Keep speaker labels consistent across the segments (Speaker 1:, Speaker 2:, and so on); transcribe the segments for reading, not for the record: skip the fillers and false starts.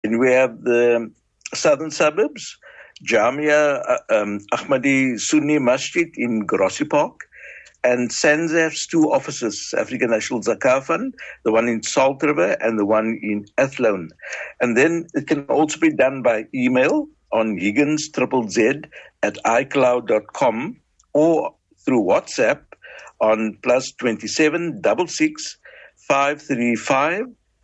Speaker 1: Then we have the southern suburbs, Jamia Ahmadi Sunni Masjid in Grossi Park, and SANZAF's two offices, African National Zakah Fund, the one in Salt River and the one in Athlone. And then it can also be done by email on higgins@icloud.com or through WhatsApp on +27 66 535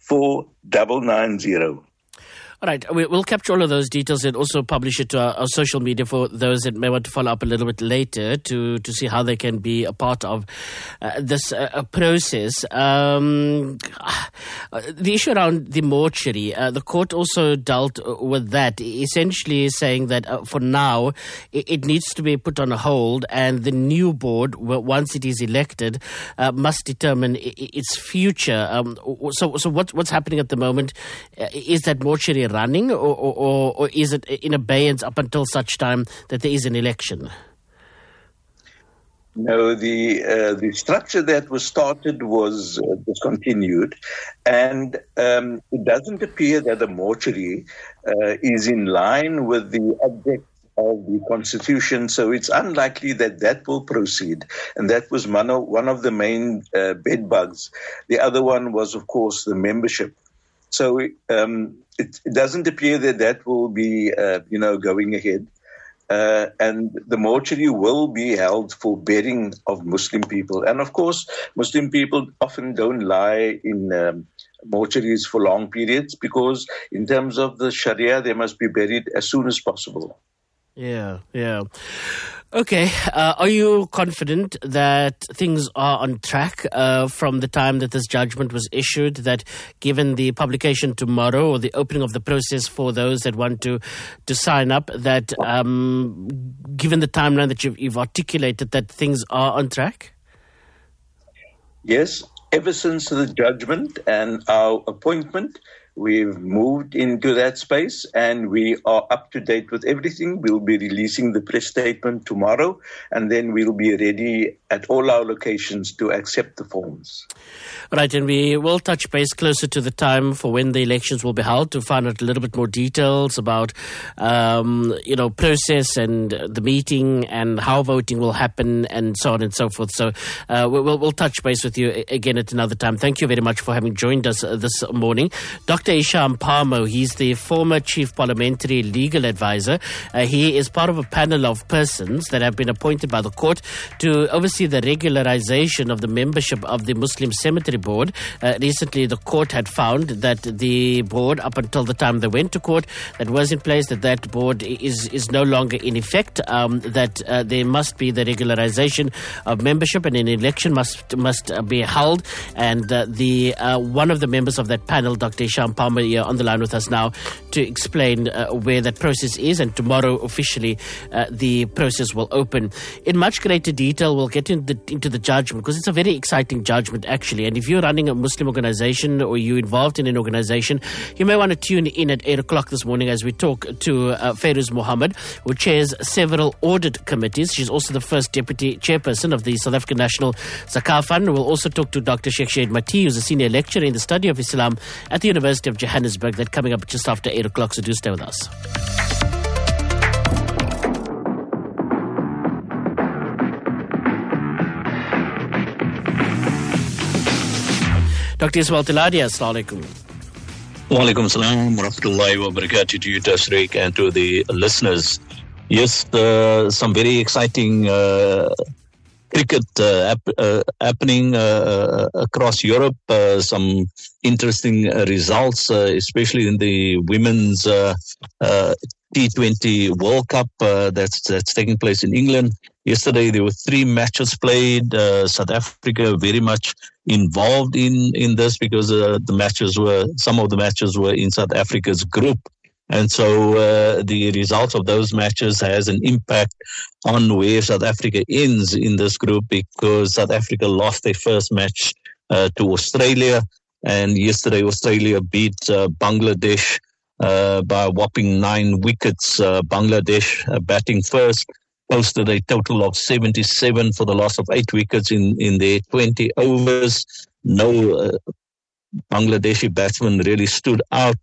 Speaker 1: 4990.
Speaker 2: All right, we'll capture all of those details and also publish it to our social media for those that may want to follow up a little bit later to see how they can be a part of this process. The issue around the mortuary, the court also dealt with that, essentially saying that for now it needs to be put on hold, and the new board, once it is elected, must determine its future. So what's happening at the moment? Is that mortuary running, or is it in abeyance up until such time that there is an election?
Speaker 1: No, the structure that was started was discontinued, and it doesn't appear that the mortuary is in line with the object of the Constitution, so it's unlikely that will proceed. And that was one of the main bed bugs. The other one was, of course, the membership. So it doesn't appear that will be, going ahead. And the mortuary will be held for burying of Muslim people. And of course, Muslim people often don't lie in mortuaries for long periods because in terms of the Sharia, they must be buried as soon as possible.
Speaker 2: Yeah. Okay, are you confident that things are on track from the time that this judgment was issued, that given the publication tomorrow or the opening of the process for those that want to sign up, that given the timeline that you've articulated, that things are on track?
Speaker 1: Yes, ever since the judgment and our appointment, we've moved into that space and we are up to date with everything. We'll be releasing the press statement tomorrow, and then we'll be ready at all our locations to accept the forms.
Speaker 2: Right, and we will touch base closer to the time for when the elections will be held to find out a little bit more details about, process and the meeting and how voting will happen and so on and so forth. So we'll touch base with you again at another time. Thank you very much for having joined us this morning. Dr. Isham Parmo, he's the former Chief Parliamentary Legal Advisor. He is part of a panel of persons that have been appointed by the court to oversee the regularization of the membership of the Muslim Cemetery Board. Recently, the court had found that the board, up until the time they went to court, that was in place, that board is no longer in effect, that there must be the regularization of membership and an election must be held. And the one of the members of that panel, Dr. Isham Parmo, here on the line with us now to explain where that process is, and tomorrow officially the process will open. In much greater detail, we'll get into the judgment, because it's a very exciting judgment actually, and if you're running a Muslim organization or you're involved in an organization, you may want to tune in at 8 o'clock this morning as we talk to Feiruz Mohammed, who chairs several audit committees. She's also the first deputy chairperson of the South African National Zakah Fund. We'll also talk to Dr. Sheikh Shahid Mati, who's a senior lecturer in the study of Islam at the University of Johannesburg. That coming up just after 8 o'clock, so do stay with us. Dr. Ismail Tiladia, assalamu alaikum.
Speaker 3: Wa alaikum salam wa rahmatullahi wa barakatuh to you, Tashriq, and to the listeners. Yes, some very exciting cricket happening across Europe. Some interesting results, especially in the women's T20 World Cup that's taking place in England. Yesterday there were 3 matches played. South Africa very much involved in this because some of the matches were in South Africa's group. And so the results of those matches has an impact on where South Africa ends in this group, because South Africa lost their first match to Australia. And yesterday Australia beat Bangladesh by a whopping 9 wickets. Bangladesh batting first posted a total of 77 for the loss of 8 wickets in their 20 overs. No Bangladeshi batsman really stood out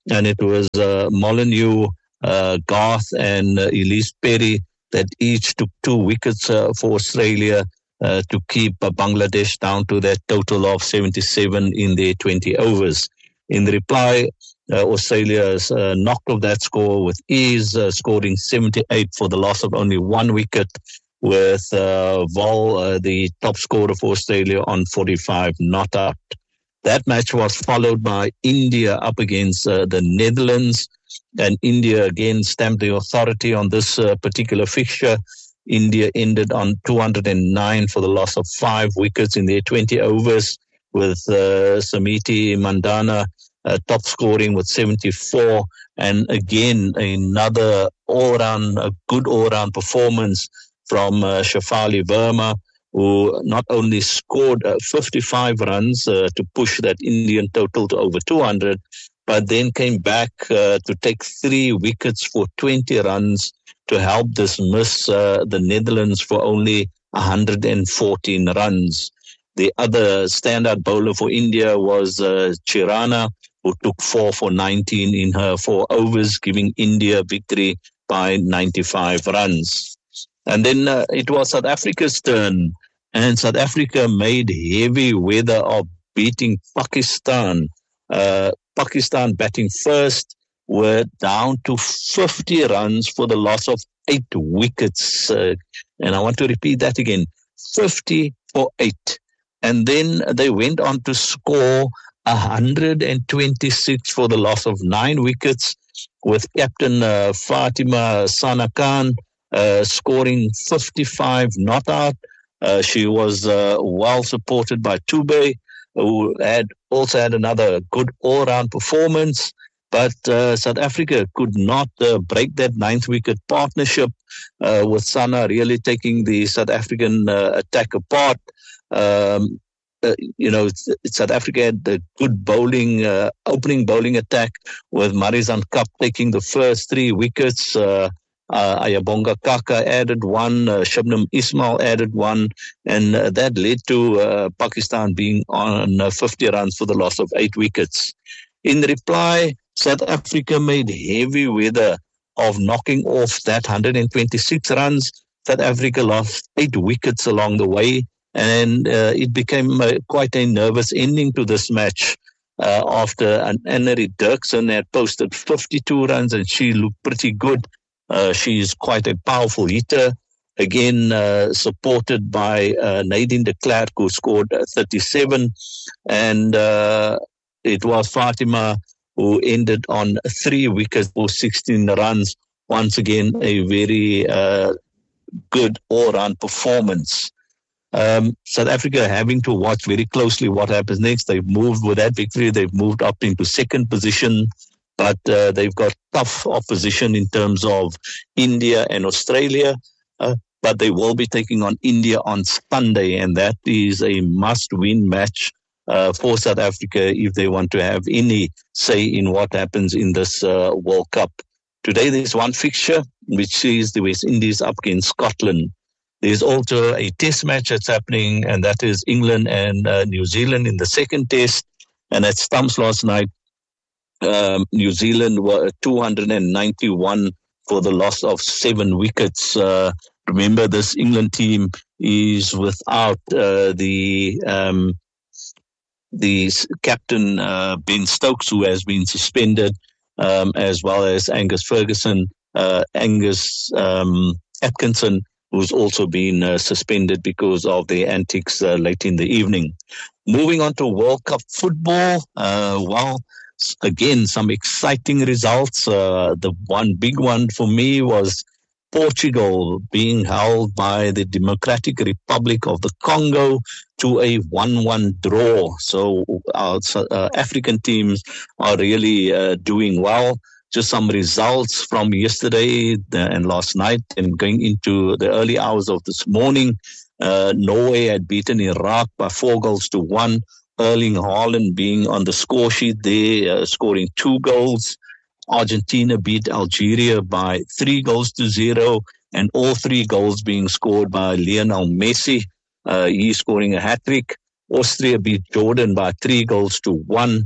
Speaker 3: and it was Molyneux, Garth, and Elise Perry that each took 2 wickets for Australia to keep Bangladesh down to that total of 77 in their 20 overs. In the reply, Australia knocked off that score with ease, scoring 78 for the loss of only 1 wicket, with Vol, the top scorer for Australia, on 45 not out. That match was followed by India up against the Netherlands, and India again stamped the authority on this particular fixture. India ended on 209 for the loss of 5 wickets in their 20 overs, with Samiti Mandana top scoring with 74, and again another good all-round performance from Shafali Verma, who not only scored 55 runs to push that Indian total to over 200, but then came back to take 3 wickets for 20 runs to help dismiss the Netherlands for only 114 runs. The other standout bowler for India was Chirana, who took 4 for 19 in her 4 overs, giving India victory by 95 runs. And then it was South Africa's turn, and South Africa made heavy weather of beating Pakistan. Pakistan batting first were down to 50 runs for the loss of 8 wickets. And I want to repeat that again, 50 for 8. And then they went on to score 126 for the loss of 9 wickets, with captain Fatima Sana Khan scoring 55 not out. She was well supported by Tube, who also had another good all-round performance. But South Africa could not break that 9th wicket partnership, with Sana really taking the South African attack apart. South Africa had the good bowling, opening bowling attack, with Marizan Kapp taking the first 3 wickets. Ayabonga Kaka added 1, Shabnam Ismail added 1, and that led to Pakistan being on 50 runs for the loss of 8 wickets. In reply, South Africa made heavy weather of knocking off that 126 runs. South Africa lost 8 wickets along the way, and it became quite a nervous ending to this match after Annery Dirksen had posted 52 runs, and she looked pretty good. She's quite a powerful hitter, again supported by Nadine de Klerk, who scored 37, and it was Fatima who ended on 3 wickets for 16 runs. Once again, a very good all-round performance. South Africa having to watch very closely what happens next. They've moved with that victory. They've moved up into 2nd position, but they've got tough opposition in terms of India and Australia. But they will be taking on India on Sunday, and that is a must-win match for South Africa if they want to have any say in what happens in this World Cup. Today there's one fixture, which is the West Indies up against Scotland. There's also a test match that's happening, and that is England and New Zealand in the 2nd test. And at Stumps last night, New Zealand were 291 for the loss of 7 wickets. Remember, this England team is without the captain, Ben Stokes, who has been suspended, as well as Angus Ferguson, Angus Atkinson, who's also been suspended because of their antics late in the evening. Moving on to World Cup football, again, some exciting results. The one big one for me was Portugal being held by the Democratic Republic of the Congo to a 1-1 draw. So our African teams are really doing well. Just some results from yesterday and last night, and going into the early hours of this morning. Norway had beaten Iraq by 4-1. Erling Haaland being on the score sheet there, scoring 2 goals. Argentina beat Algeria by 3-0, and all 3 goals being scored by Lionel Messi. He's scoring a hat-trick. Austria beat Jordan by 3-1.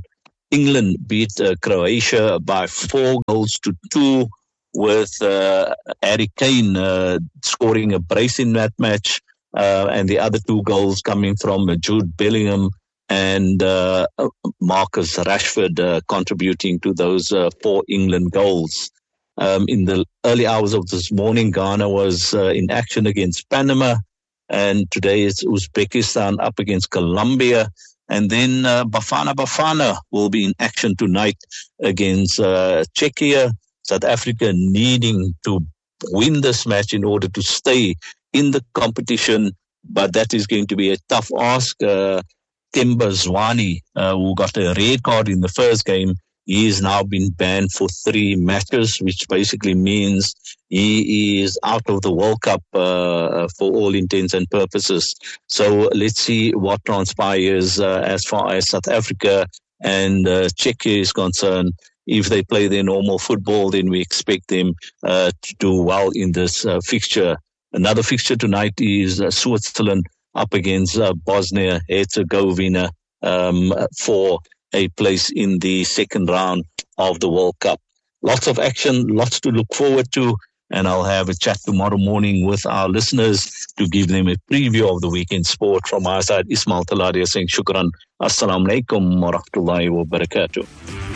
Speaker 3: England beat Croatia by 4-2, with Harry Kane scoring a brace in that match, and the other 2 goals coming from Jude Bellingham and Marcus Rashford contributing to those 4 England goals. In the early hours of this morning, Ghana was in action against Panama, and today it's Uzbekistan up against Colombia. And then Bafana will be in action tonight against Czechia. South Africa needing to win this match in order to stay in the competition, but that is going to be a tough ask. Kemba Zwane, who got a red card in the first game, he has now been banned for 3 matches, which basically means he is out of the World Cup for all intents and purposes. So let's see what transpires as far as South Africa and Czechia is concerned. If they play their normal football, then we expect them to do well in this fixture. Another fixture tonight is Switzerland up against Bosnia-Herzegovina for a place in the second round of the World Cup. Lots of action, lots to look forward to, and I'll have a chat tomorrow morning with our listeners to give them a preview of the weekend sport. From our side, Ismail Taladia saying shukran. Assalamu alaikum wa rahmatullahi wa barakatuh.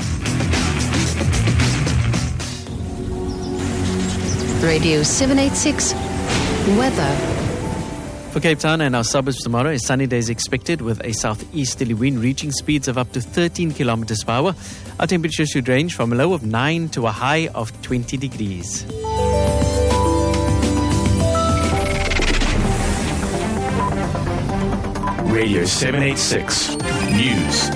Speaker 4: Radio 786 weather.
Speaker 5: For Cape Town and our suburbs tomorrow, a sunny day is expected with a southeasterly wind reaching speeds of up to 13 kilometers per hour. Our temperatures should range from a low of 9 to a high of 20 degrees.
Speaker 6: Radio 786 News.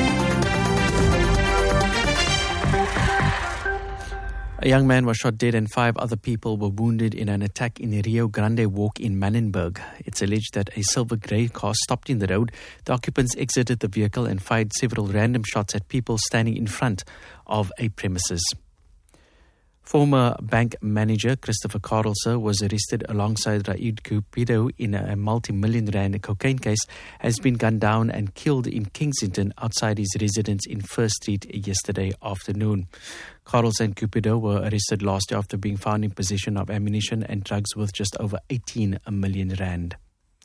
Speaker 5: A young man was shot dead and 5 other people were wounded in an attack in the Rio Grande Walk in Manenberg. It's alleged that a silver grey car stopped in the road. The occupants exited the vehicle and fired several random shots at people standing in front of a premises. Former bank manager Christopher Carlser was arrested alongside Raid Cupido in a multi-million rand cocaine case, has been gunned down and killed in Kensington outside his residence in First Street yesterday afternoon. Carlser and Cupido were arrested last year after being found in possession of ammunition and drugs worth just over 18 million rand.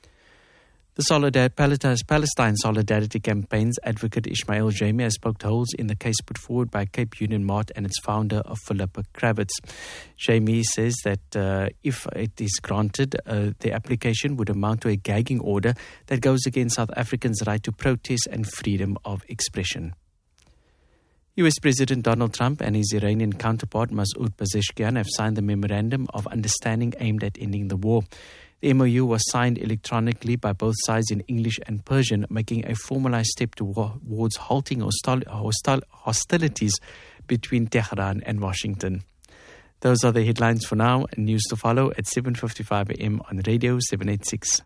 Speaker 5: The Palestine Solidarity Campaign's advocate Ismail Jamie has poked holes in the case put forward by Cape Union Mart and its founder, Philip Kravitz. Jamie says that if it is granted, the application would amount to a gagging order that goes against South Africans' right to protest and freedom of expression. US President Donald Trump and his Iranian counterpart Masoud Pezeshkian have signed the Memorandum of Understanding aimed at ending the war. The MOU was signed electronically by both sides in English and Persian, making a formalized step towards halting hostilities between Tehran and Washington. Those are the headlines for now. News to follow at 7:55 a.m. on Radio 786.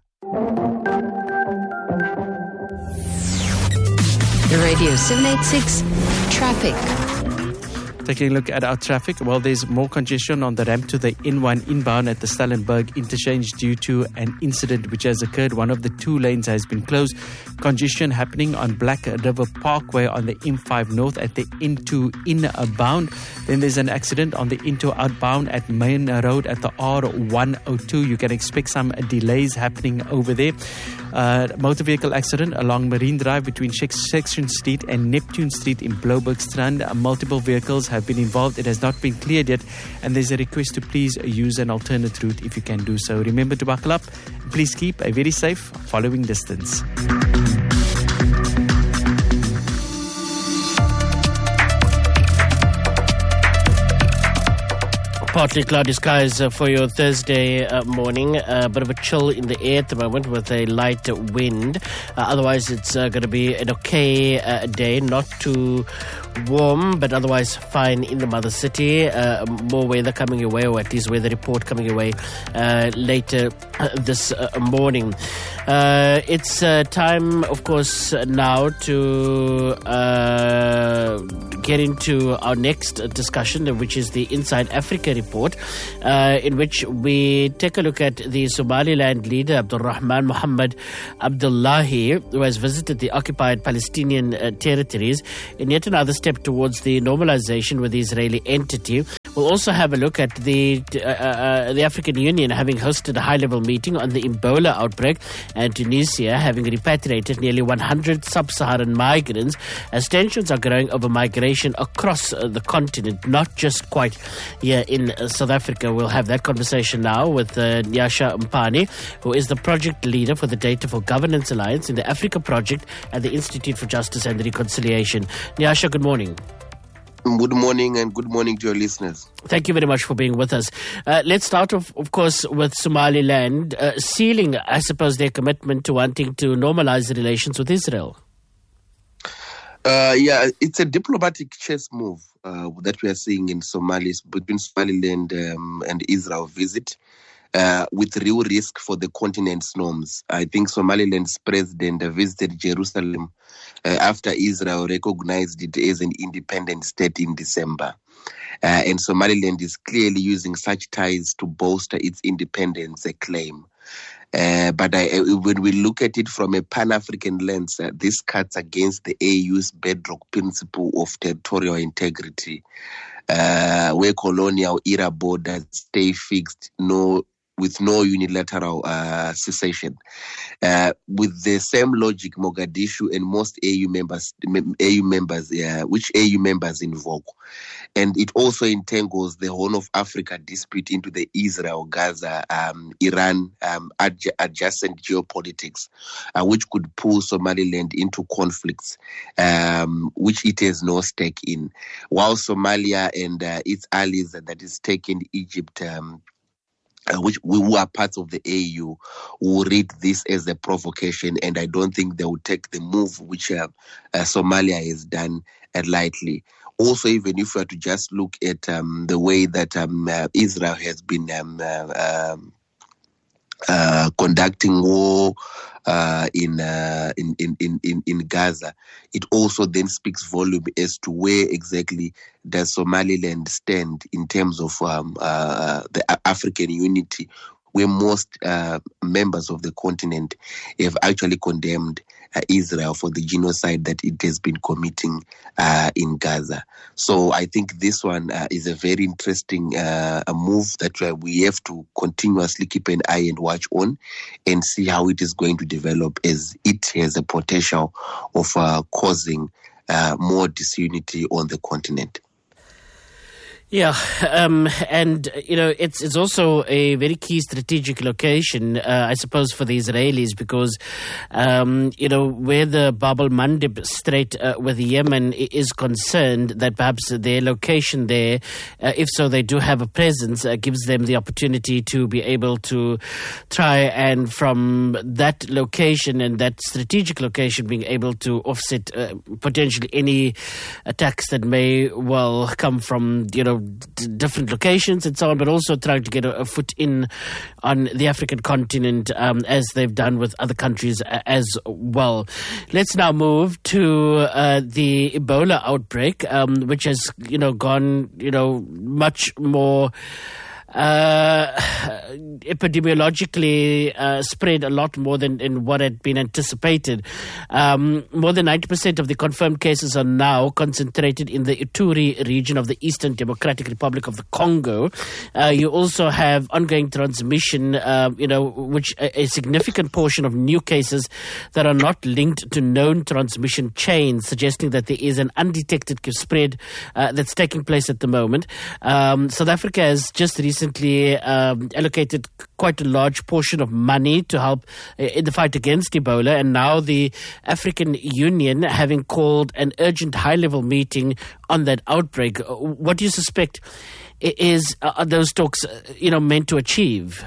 Speaker 4: Radio 786 traffic.
Speaker 5: Taking a look at our traffic, well, there's more congestion on the ramp to the N1 inbound at the Stellenberg interchange due to an incident which has occurred. One of the 2 lanes has been closed. Congestion happening on Black River Parkway on the M5 North at the N2 inbound. Then there's an accident on the N2 outbound at Main Road at the R102. You can expect some delays happening over there. Motor vehicle accident along Marine Drive between Section Street and Neptune Street in Bloubergstrand. Multiple vehicles have been involved. It has not been cleared yet, and there's a request to please use an alternate route if you can do so. Remember to buckle up. Please keep a very safe following distance.
Speaker 2: Partly cloudy skies for your Thursday morning. A bit of a chill in the air at the moment with a light wind. Otherwise, it's going to be an okay day. Not too warm, but otherwise fine in the mother city. More weather coming your way, or at least weather report coming your way later this morning. It's time, of course, now to get into our next discussion, which is the Inside Africa report, in which we take a look at the Somaliland leader, Abdulrahman Mohammed Abdullahi, who has visited the occupied Palestinian territories in yet another step towards the normalization with the Israeli entity. We'll also have a look at the African Union having hosted a high-level meeting on the Ebola outbreak, and Tunisia having repatriated nearly 100 sub-Saharan migrants as tensions are growing over migration across the continent, not just quite here in South Africa. We'll have that conversation now with Nyasha Mpane, who is the project leader for the Data for Governance Alliance in the Africa Project at the Institute for Justice and Reconciliation. Nyasha, good morning.
Speaker 7: Good morning, and good morning to your listeners.
Speaker 2: Thank you very much for being with us. Let's start off, of course, with Somaliland sealing, I suppose, their commitment to wanting to normalize relations with Israel.
Speaker 7: It's a diplomatic chess move that we are seeing in Somalia, between Somaliland and Israel visit, with real risk for the continent's norms. I think Somaliland's president visited Jerusalem after Israel recognized it as an independent state in December. And Somaliland is clearly using such ties to bolster its independence claim. But when we look at it from a Pan-African lens, this cuts against the AU's bedrock principle of territorial integrity, where colonial era borders stay fixed, with no unilateral cessation. With the same logic, Mogadishu and most AU members invoke. And it also entangles the Horn of Africa dispute into the Israel-Gaza, Iran adjacent geopolitics, which could pull Somaliland into conflicts, which it has no stake in. While Somalia and its allies, that is taken Egypt, who are parts of the AU, will read this as a provocation, and I don't think they will take the move which Somalia has done lightly. Also, even if we are to just look at the way that Israel has been conducting war in Gaza, it also then speaks volume as to where exactly does Somaliland stand in terms of the African unity, where most members of the continent have actually condemned Israel for the genocide that it has been committing in Gaza. So I think this one is a very interesting move that we have to continuously keep an eye and watch on and see how it is going to develop, as it has a potential of causing more disunity on the continent.
Speaker 2: Yeah, and it's also a very key strategic location, I suppose, for the Israelis, because where the Bab el-Mandeb Strait with Yemen is concerned, that perhaps their location there, if so, they do have a presence, gives them the opportunity to be able to try and from that location and that strategic location being able to offset potentially any attacks that may well come from different locations and so on, but also trying to get a foot in on the African continent, as they've done with other countries as well. Let's now move to the Ebola outbreak, which has gone much more epidemiologically spread a lot more than what had been anticipated. More than 90% of the confirmed cases are now concentrated in the Ituri region of the Eastern Democratic Republic of the Congo. You also have ongoing transmission, which a significant portion of new cases that are not linked to known transmission chains, suggesting that there is an undetected spread that's taking place at the moment. South Africa has just recently allocated quite a large portion of money to help in the fight against Ebola, and now the African Union having called an urgent high-level meeting on that outbreak. What do you suspect are those talks meant to achieve?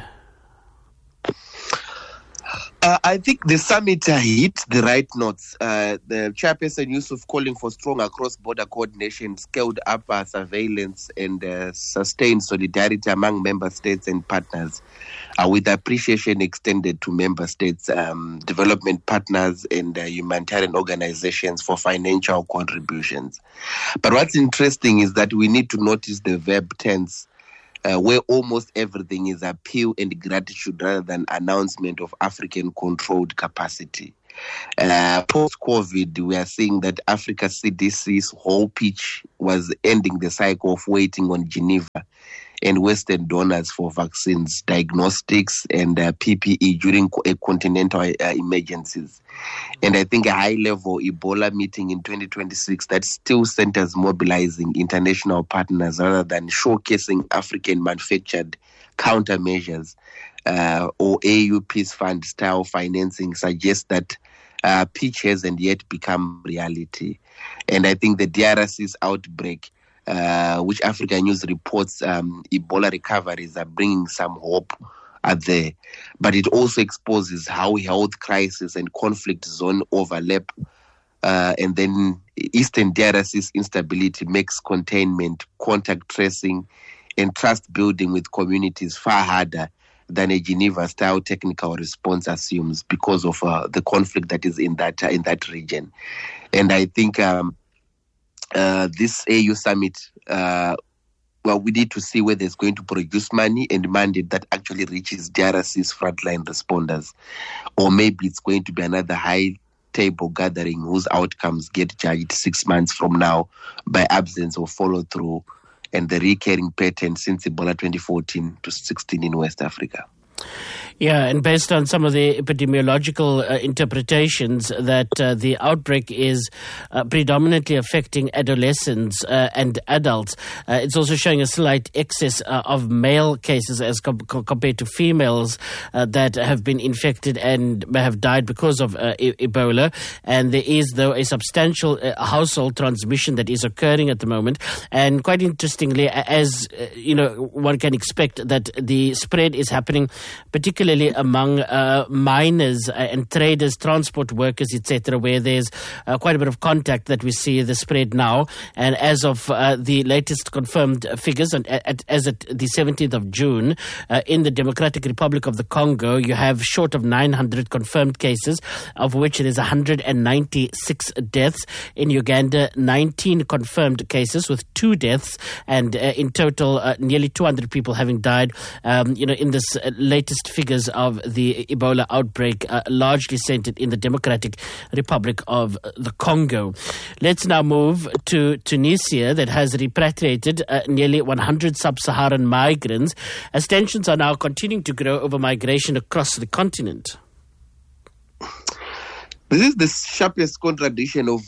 Speaker 7: I think the summit hit the right notes. The chairperson Yusuf calling for stronger cross-border coordination, scaled up surveillance and sustained solidarity among member states and partners, with appreciation extended to member states, development partners and humanitarian organizations for financial contributions. But what's interesting is that we need to notice the verb tense where almost everything is appeal and gratitude rather than announcement of African-controlled capacity. Post-COVID, we are seeing that Africa CDC's whole pitch was ending the cycle of waiting on Geneva and Western donors for vaccines, diagnostics, and PPE during continental emergencies. And I think a high-level Ebola meeting in 2026 that still centers mobilizing international partners rather than showcasing African-manufactured countermeasures or AU Peace Fund style financing suggests that pitch hasn't yet become reality. And I think the DRC's outbreak, which Africa News reports Ebola recoveries are bringing some hope are there. But it also exposes how health crisis and conflict zone overlap. And then Eastern DRC's instability makes containment, contact tracing, and trust building with communities far harder than a Geneva-style technical response assumes because of the conflict that is in that region. And I think this AU summit, we need to see whether it's going to produce money and mandate that actually reaches DRC's frontline responders, or maybe it's going to be another high-table gathering whose outcomes get judged 6 months from now by absence of follow-through and the recurring pattern since Ebola 2014 to 16 in West Africa.
Speaker 2: Yeah, and based on some of the epidemiological interpretations that the outbreak is predominantly affecting adolescents and adults, it's also showing a slight excess of male cases as compared to females that have been infected and may have died because of Ebola. And there is, though, a substantial household transmission that is occurring at the moment. And quite interestingly, as one can expect that the spread is happening particularly among miners and traders, transport workers, etc., where there's quite a bit of contact that we see the spread now. And as of the latest confirmed figures, as at the 17th of June, in the Democratic Republic of the Congo, you have short of 900 confirmed cases, of which there's 196 deaths. In Uganda, 19 confirmed cases with 2 deaths, and in total, nearly 200 people having died. In this latest figures of the Ebola outbreak, largely centered in the Democratic Republic of the Congo. Let's now move to Tunisia, that has repatriated nearly 100 sub-Saharan migrants, as tensions are now continuing to grow over migration across the continent.
Speaker 7: This is the sharpest contradiction of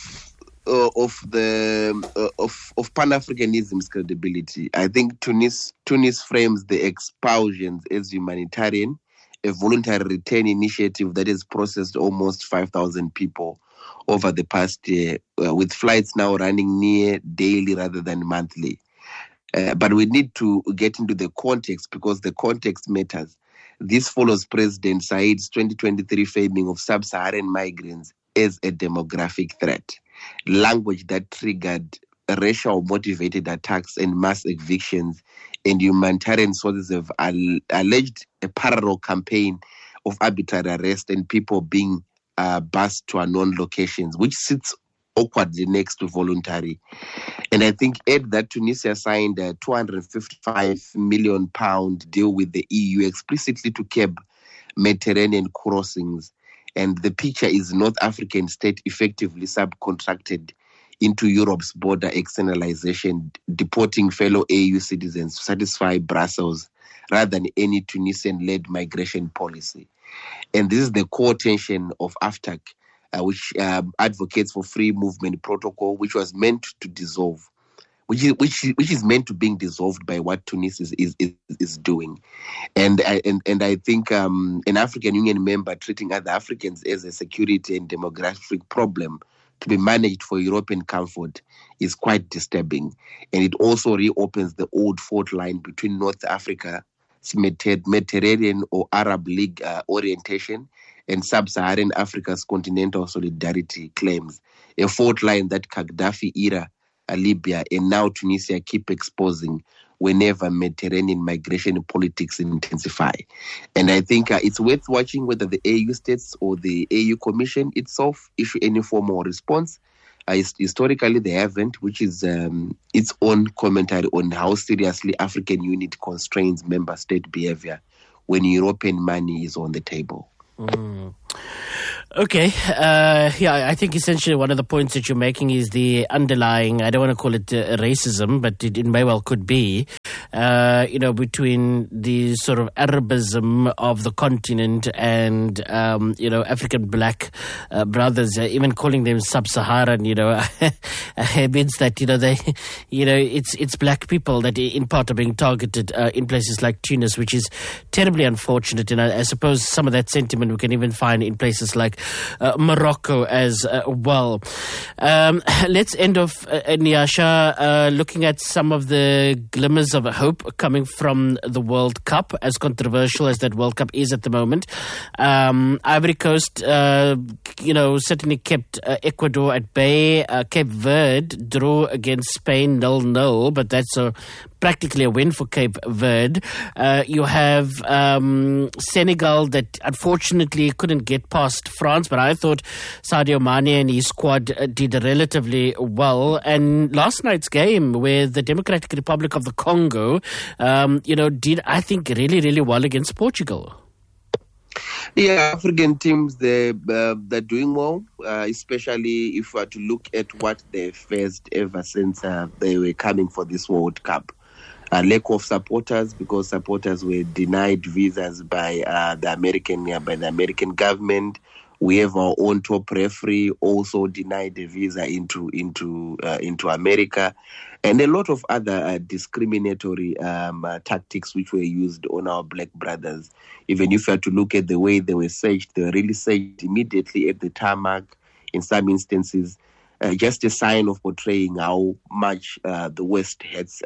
Speaker 7: Pan-Africanism's credibility. I think Tunis frames the expulsions as humanitarian, a voluntary return initiative that has processed almost 5,000 people over the past year, with flights now running near daily rather than monthly. But we need to get into the context, because the context matters. This follows President Said's 2023 framing of sub-Saharan migrants as a demographic threat, language that triggered racial-motivated attacks and mass evictions, and humanitarian sources have alleged a parallel campaign of arbitrary arrest and people being bused to unknown locations, which sits awkwardly next to voluntary. And I think add that Tunisia signed a £255 million deal with the EU explicitly to curb Mediterranean crossings. And the picture is North African state effectively subcontracted into Europe's border externalization, deporting fellow AU citizens to satisfy Brussels rather than any Tunisian-led migration policy. And this is the core tension of AfTac, which advocates for free movement protocol, which was meant to dissolve, which is meant to being dissolved by what Tunis is doing. And I think an African Union member treating other Africans as a security and demographic problem to be managed for European comfort is quite disturbing. And it also reopens the old fault line between North Africa's Mediterranean or Arab League orientation and Sub-Saharan Africa's continental solidarity claims, a fault line that Gaddafi-era Libya and now Tunisia keep exposing whenever Mediterranean migration politics intensify. And I think it's worth watching whether the AU states or the AU Commission itself issue any formal response. Historically, they haven't, which is its own commentary on how seriously African unity constrains member state behavior when European money is on the table.
Speaker 2: Okay. I think essentially one of the points that you're making is the underlying, I don't want to call it racism, but it may well could be, between the sort of Arabism of the continent and, African black brothers, even calling them sub-Saharan, means that, it's black people that in part are being targeted in places like Tunis, which is terribly unfortunate. And I suppose some of that sentiment we can even find in places like Morocco as well. Let's end off, Nyasha, looking at some of the glimmers of hope coming from the World Cup, as controversial as that World Cup is at the moment. Ivory Coast, certainly kept Ecuador at bay. Cape Verde drew against Spain 0-0, but that's practically a win for Cape Verde. You have Senegal that unfortunately couldn't get past France, but I thought Sadio Mane and his squad did relatively well. And last night's game with the Democratic Republic of the Congo, did, I think, really, really well against Portugal.
Speaker 7: Yeah, African teams, they're doing well, especially if we are to look at what they faced ever since they were coming for this World Cup. Lack of supporters, because supporters were denied visas by the American government. We have our own top referee also denied the visa into America, and a lot of other discriminatory tactics which were used on our black brothers. Even if you have to look at the way they were searched, they were really searched immediately at the tarmac. In some instances, just a sign of portraying how much the West hates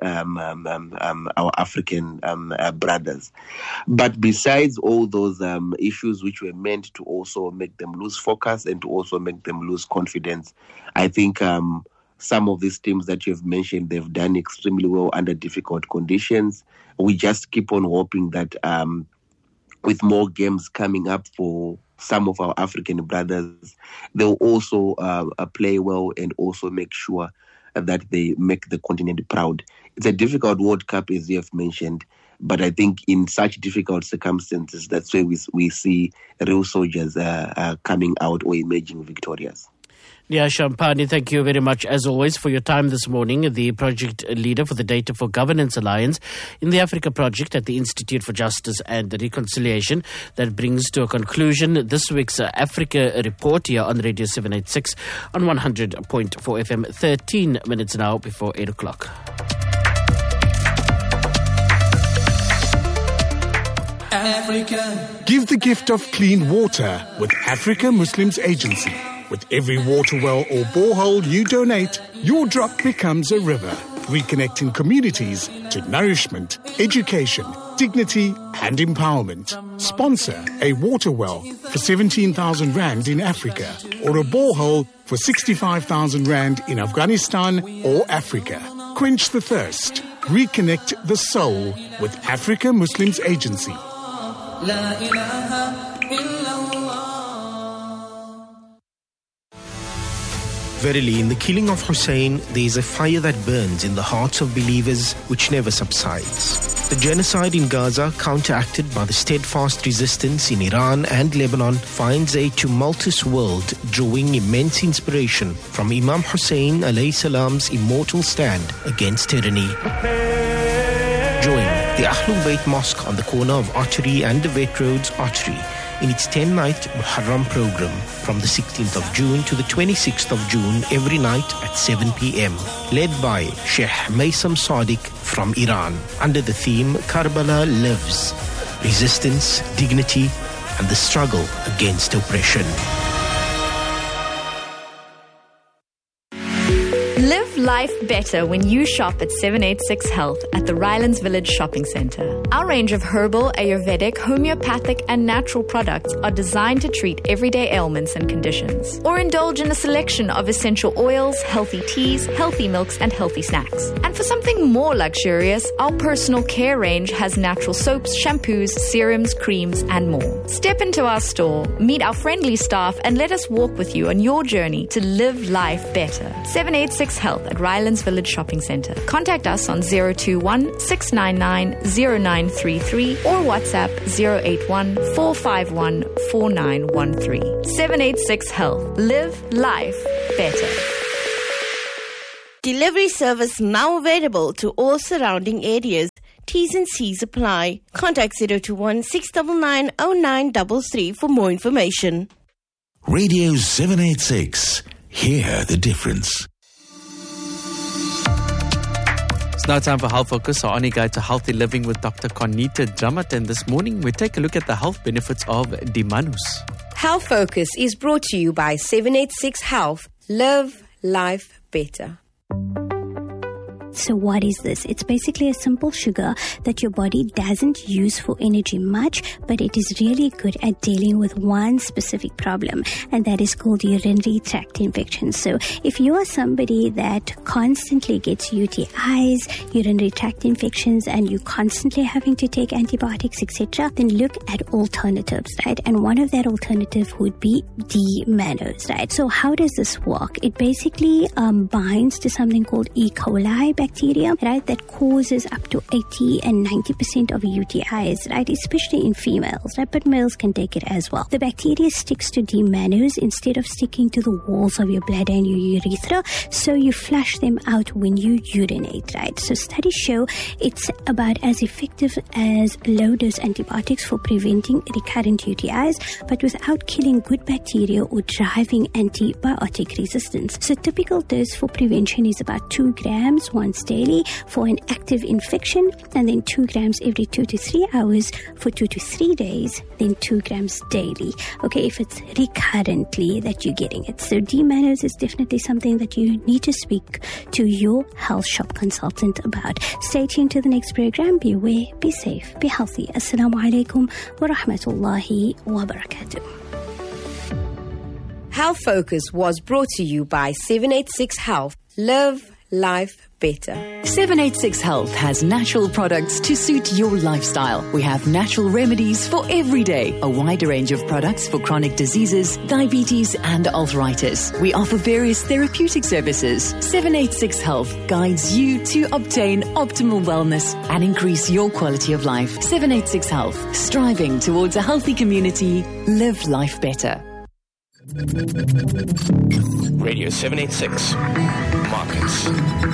Speaker 7: our African brothers. But besides all those issues which were meant to also make them lose focus and to also make them lose confidence, I think some of these teams that you've mentioned, they've done extremely well under difficult conditions. We just keep on hoping that with more games coming up for some of our African brothers, they'll also play well and also make sure that they make the continent proud. It's a difficult World Cup, as you have mentioned, but I think in such difficult circumstances, that's where we see real soldiers coming out or emerging victorious.
Speaker 2: Nyasha Mpane, thank you very much, as always, for your time this morning. The project leader for the Data for Governance Alliance in the Africa Project at the Institute for Justice and Reconciliation. That brings to a conclusion this week's Africa Report here on Radio 786 on 100.4 FM, 13 minutes now before 8 o'clock.
Speaker 8: Africa. Give the gift of clean water with Africa Muslims Agency. With every water well or borehole you donate, your drop becomes a river, reconnecting communities to nourishment, education, dignity and empowerment. Sponsor a water well for 17,000 Rand in Africa or a borehole for 65,000 Rand in Afghanistan or Africa. Quench the thirst. Reconnect the soul with Africa Muslims Agency. La ilaha illallah.
Speaker 9: Verily, in the killing of Hussein, there is a fire that burns in the hearts of believers which never subsides. The genocide in Gaza, counteracted by the steadfast resistance in Iran and Lebanon, finds a tumultuous world drawing immense inspiration from Imam Hussein alayhi salam's immortal stand against tyranny. Join the Ahlul Bayt Mosque on the corner of Artery and the Vet Roads Artery in its 10-night Muharram program from the 16th of June to the 26th of June every night at 7 p.m. Led by Sheikh Maysam Sadiq from Iran under the theme Karbala Lives, Resistance, Dignity and the Struggle Against Oppression.
Speaker 4: Live
Speaker 10: life better when you shop at 786 Health at the Rylands Village Shopping Centre. Our range of herbal, Ayurvedic, homeopathic and natural products are designed to treat everyday ailments and conditions. Or indulge in a selection of essential oils, healthy teas, healthy milks and healthy snacks. And for something more luxurious, our personal care range has natural soaps, shampoos, serums, creams and more. Step into our store, meet our friendly staff and let us walk with you on your journey to live life better. 786 Health at Rylands Village Shopping Centre. Contact us on 021 699 0933 or WhatsApp 081 451 4913. 786 Health. Live life better.
Speaker 11: Delivery service now available to all surrounding areas. T's and C's apply. Contact 021 699 0933 for more information.
Speaker 12: Radio 786. Hear the difference.
Speaker 5: It's now time for Health Focus, our only guide to healthy living with Dr. Conita Dramat. And this morning we take a look at the health benefits of D-Manus.
Speaker 13: Health Focus is brought to you by 786 Health. Live life better.
Speaker 14: So what is this? It's basically a simple sugar that your body doesn't use for energy much, but it is really good at dealing with one specific problem, and that is called urinary tract infections. So if you are somebody that constantly gets UTIs, urinary tract infections, and you're constantly having to take antibiotics, etc., then look at alternatives, right? And one of that alternative would be D-Manus, right? So how does this work? It basically binds to something called E. coli bacteria, right, that causes up to 80 and 90% of UTIs, right, especially in females, right, but males can take it as well. The bacteria sticks to D-Manus instead of sticking to the walls of your bladder and your urethra, so you flush them out when you urinate, right? So studies show it's about as effective as low-dose antibiotics for preventing recurrent UTIs, but without killing good bacteria or driving antibiotic resistance. So typical dose for prevention is about 2 grams once daily for an active infection, and then 2 grams every 2 to 3 hours for 2 to 3 days, then 2 grams daily. Okay, if it's recurrently that you're getting it. So D-Manus is definitely something that you need to speak to your health shop consultant about. Stay tuned to the next program. Be aware, be safe, be healthy. Assalamu alaikum wa rahmatullahi wa barakatuh.
Speaker 13: Health Focus was brought to you by 786 Health. Live life better.
Speaker 15: 786 Health has natural products to suit your lifestyle. We have natural remedies for every day, a wide range of products for chronic diseases, diabetes and arthritis. We offer various therapeutic services. 786 Health guides you to obtain optimal wellness and increase your quality of life. 786 Health, striving towards a healthy community. Live life better.
Speaker 6: Radio 786 Markets.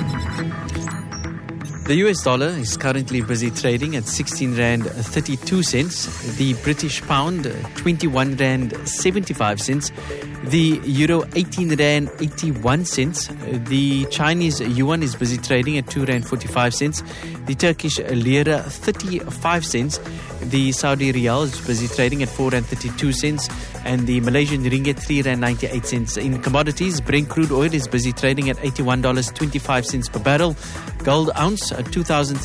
Speaker 5: The US dollar is currently busy trading at 16 Rand 32 cents. The British pound 21 Rand 75 cents. The euro 18 Rand 81 cents. The Chinese yuan is busy trading at 2 Rand 45 cents. The Turkish lira 35 cents. The Saudi riyal is busy trading at 4 Rand 32 cents. And the Malaysian ringgit 3 Rand 98 cents. In commodities, Brent crude oil is busy trading at $81.25 per barrel. Gold ounce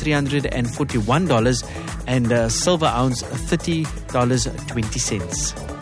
Speaker 5: $2,341, and silver ounce $30.20.